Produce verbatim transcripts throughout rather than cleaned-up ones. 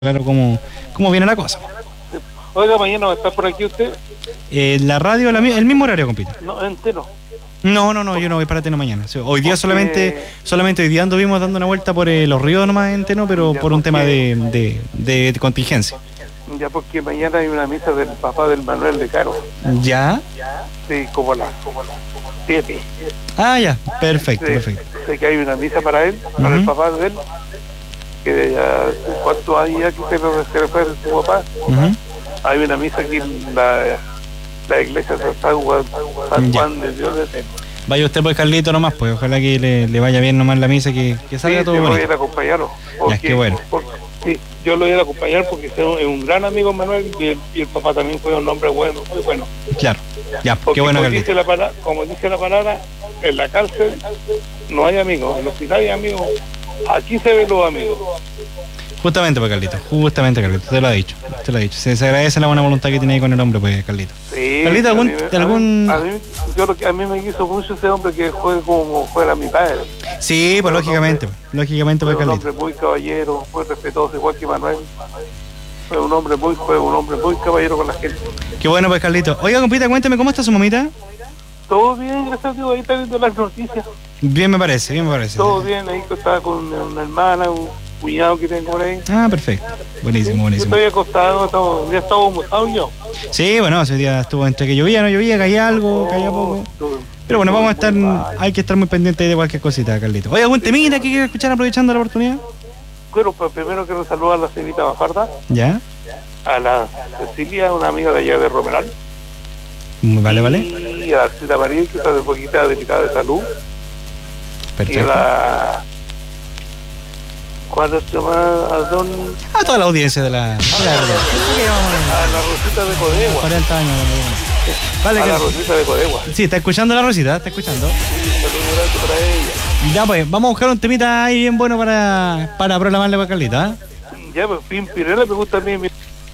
claro cómo, cómo viene la cosa. Oiga, mañana va a estar por aquí usted. Eh, la radio, la, el mismo horario, compita. No, entero. No, no, no, yo no voy para Teno mañana. Sí, hoy día Porque... solamente, solamente hoy día anduvimos dando una vuelta por eh, los ríos nomás en Teno, pero Ya, por un porque... tema de, de, de contingencia. Ya, porque mañana hay una misa del papá del Manuel de Caro. ¿Ya? Sí, como las como las siete. Ah, ya, perfecto, Sí, perfecto. sé que hay una misa para él, para Uh-huh. el papá de él, que ya cuántos años ya que se le, se le fue su papá. Uh-huh. Hay una misa aquí en la, la iglesia de San Juan, San Juan de Dios de Teno. Vaya usted pues, Carlito, nomás, pues ojalá que le, le vaya bien nomás la misa, que, que salga Sí, todo yo lo voy a bonito. ir a acompañarlo. Porque, Ya, qué bueno. porque, sí, yo lo voy a ir a acompañar porque es un, es un gran amigo Manuel y el, y el papá también fue un hombre bueno, muy bueno. Claro, ya, Porque qué bueno, como Carlito. dice, la palabra, como dice la palabra, en la cárcel no hay amigos, en el hospital hay amigos, aquí se ven los amigos. Justamente, pues, Carlito, justamente, Carlito, te lo ha dicho, te lo ha dicho. Se, se agradece la buena voluntad que tiene ahí con el hombre, pues, Carlito. Sí, Carlito, ¿algún, a mí, me- algún... a mí, a mí- yo lo que a mí me quiso mucho ese hombre que fue como fuera mi padre. Sí, pues, Fue un lógicamente, hombre- pues, lógicamente, Fue pues, un Carlito. hombre muy caballero, muy respetuoso, igual que Manuel. Fue un hombre muy, fue un hombre muy caballero con la gente. Qué bueno, pues, Carlito. Oiga, compita, cuéntame, ¿cómo está su mamita? Todo bien, gracias a Dios, ahí está viendo las noticias. Bien me parece, bien me parece. Todo bien, ahí estaba con una hermana, un cuñado que tengo por ahí. Ah, perfecto. Buenísimo, Yo buenísimo. estoy acostado, estamos, ya estamos mojados yo. Sí, bueno, ese día estuvo entre que llovía, no llovía, caía algo, caía poco. Pero bueno, vamos a estar, hay que estar muy pendientes de cualquier cosita, Carlito. Oiga, algún temita que quiera escuchar aprovechando la oportunidad. Bueno, pues primero quiero saludar a la señorita Bafarda, ¿Ya? a la Cecilia, una amiga de allá de Romeral. Vale, vale. Y a la señorita María, que está de poquita delicada de salud. Y a Perfecto. la... ¿Cuál se llama? A don... A toda la audiencia de la... de la- A la Rosita de Codegua. cuarenta años. Vale, A la que... Rosita de Codegua. Sí, está escuchando la Rosita, está escuchando. Un saludo grande para ella. Ya pues, vamos a buscar un temita ahí bien bueno para, para programarle para Carlita, ¿eh? Ya, pues Pimpinela me gusta a mí. mi-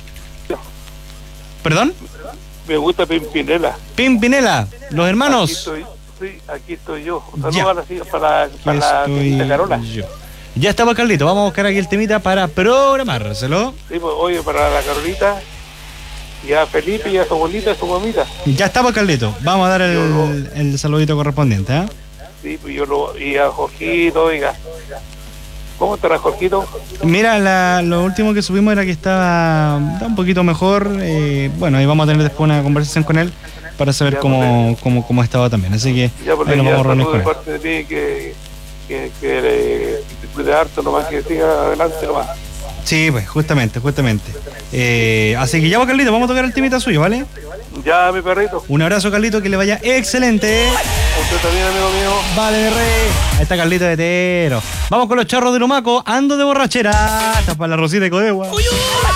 ¿Perdón? Me gusta Pimpinela. Pimpinela, los Aquí hermanos. estoy, sí, aquí estoy yo. Un Ya. saludo a la, para, Aquí para la estoy señorita Carola. yo. Ya estamos, Carlito, vamos a buscar aquí el temita para programárselo. Sí, pues, oye, para la Carolita y a Felipe y a su abuelita, a su mamita. Ya estamos, Carlito, vamos a dar Yo lo- el, el saludito correspondiente, ¿eh? Sí, pues yo lo, y a Jorgito, oiga. ¿Cómo estará Jorgito? Mira, la- lo último que subimos era que estaba, estaba un poquito mejor. eh, bueno, ahí vamos a tener después una conversación con él para saber Ya, cómo, cómo, cómo estaba también. Así que Ya por ahí nos ya vamos a reunir saludo con de él. parte de mí que, que, que, le- que te cuide harto nomás, que siga adelante nomás. Sí, pues, justamente, justamente. Eh, así que ya, pues, Carlito, vamos a tocar el temita suyo, ¿vale? Ya, mi perrito. Un abrazo, Carlito, que le vaya excelente. Usted también, amigo mío. Vale, mi rey. Ahí está Carlito de Tero. Vamos con los charros de Lumaco. Ando de borrachera. Hasta para la Rosita de Codegua.